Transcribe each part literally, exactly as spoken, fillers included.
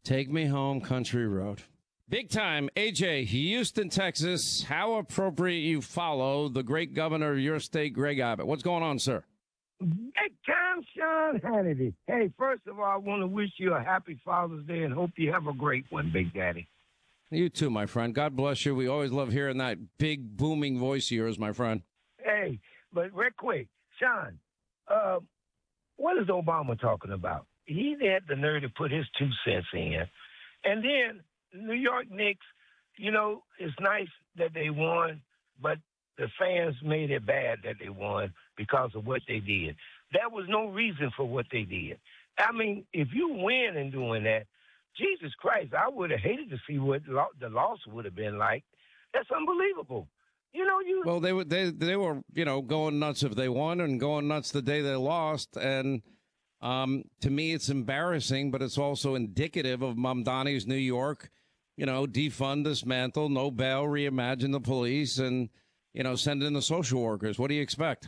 Take me home, country road. Big time. A J, Houston, Texas. How appropriate you follow the great governor of your state, Greg Abbott. What's going on, sir? Big time, Sean Hannity. Hey, first of all, I want to wish you a happy Father's Day and hope you have a great one, Big Daddy. You too, my friend. God bless you. We always love hearing that big, booming voice of yours, my friend. Hey, but real quick, Sean, uh, what is Obama talking about? He had the nerve to put his two cents in. And then New York Knicks, you know, it's nice that they won, but the fans made it bad that they won because of what they did. There was no reason for what they did. I mean, if you win in doing that, Jesus Christ, I would have hated to see what lo- the loss would have been like. That's unbelievable. You know, you. Well, they were they they were you know going nuts if they won and going nuts the day they lost, and um, to me it's embarrassing, but it's also indicative of Mamdani's New York. You know, defund, dismantle, no bail, reimagine the police, and you know, send in the social workers. What do you expect?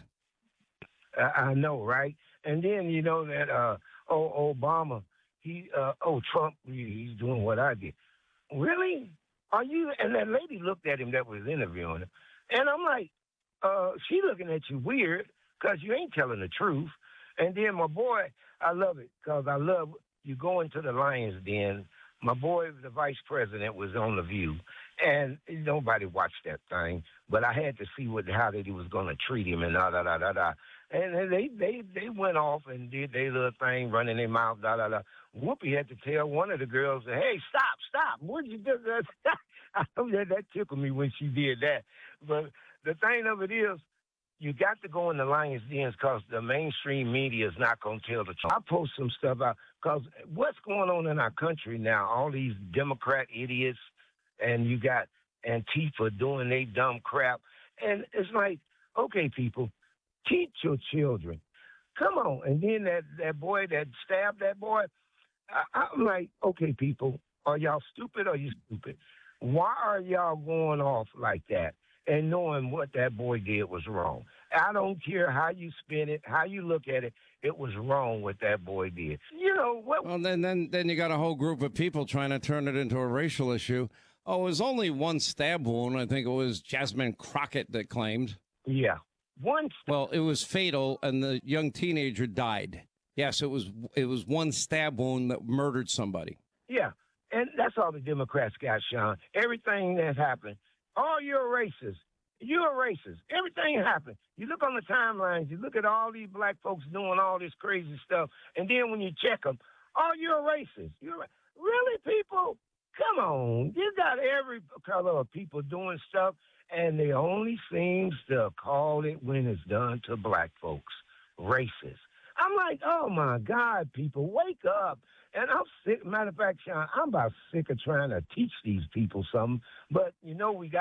I, I know, right? And then you know that uh, oh Obama, he uh, oh Trump, he, he's doing what I did. Really? Are you? And that lady looked at him that was interviewing him. And I'm like, uh, she looking at you weird because you ain't telling the truth. And then my boy, I love it because I love you going to the Lions Den. My boy, the vice president, was on The View. And nobody watched that thing. But I had to see what how they was going to treat him and da, da, da, da, da. And they, they, they went off and did their little thing, running their mouth, da, da, da. Whoopi had to tell one of the girls, hey, stop, stop. What'd you do? I know that, that tickled me when she did that. But the thing of it is, you got to go in the Lions Dens because the mainstream media is not going to tell the truth. I post some stuff out because what's going on in our country now, all these Democrat idiots, and you got Antifa doing their dumb crap. And it's like, okay, people, teach your children. Come on. And then that, that boy that stabbed that boy, I, I'm like, okay, people, are y'all stupid or you stupid? Why are y'all going off like that and knowing what that boy did was wrong? I don't care how you spin it, how you look at it. It was wrong what that boy did. You know what? Well, then, then, then you got a whole group of people trying to turn it into a racial issue. Oh, it was only one stab wound. I think it was Jasmine Crockett that claimed. Yeah, one. St- well, it was fatal, and the young teenager died. Yes, it was. It was one stab wound that murdered somebody. Yeah. And that's all the Democrats got, Sean. Everything that happened, oh, you're a racist. You're a racist. Everything happened. You look on the timelines, you look at all these black folks doing all this crazy stuff, and then when you check them, oh, you're a racist. You're a- Really, people? Come on. You got every color of people doing stuff, and they only seems to call it when it's done to black folks. Racist. I'm like, oh, my God, people, wake up. And I'm sick. Matter of fact, Sean, I'm about sick of trying to teach these people something. But, you know, we got